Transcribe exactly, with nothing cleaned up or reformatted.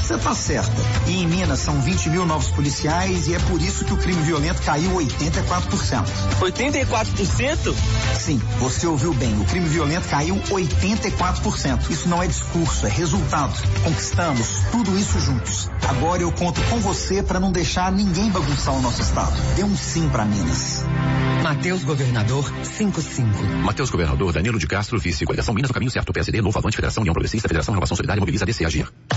Você tá certa. E em Minas são vinte mil novos policiais e é por isso que o crime violento caiu oitenta e quatro por cento. oitenta e quatro por cento? Sim, você ouviu bem. O crime violento caiu oitenta e quatro por cento. Isso não é discurso, é resultado. Conquistamos tudo isso juntos. Agora eu conto com você para não deixar ninguém bagunçar o nosso estado. Dê um sim para Minas. Matheus Governador cinco cinco. Matheus Governador, Danilo de Castro, vice, coligação Minas no caminho certo. P S D, Novo Avante, Federação União Progressista, Federação Renovação Solidária, Mobiliza, D C, Agir.